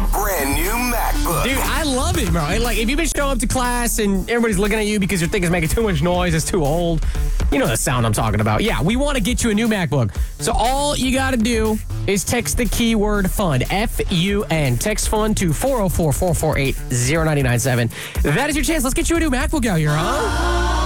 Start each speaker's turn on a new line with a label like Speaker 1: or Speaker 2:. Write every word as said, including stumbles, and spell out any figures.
Speaker 1: a brand new MacBook.
Speaker 2: Dude, I love it, bro. Like, if you've been showing up to class and everybody's looking at you because your thing is making too much noise, it's too old, you know the sound I'm talking about. Yeah, we want to get you a new MacBook. So all you got to do is text the keyword FUN, F U N. Text FUN to four oh four, four four eight, oh nine nine seven. That is your chance. Let's get you a new MacBook out here, huh?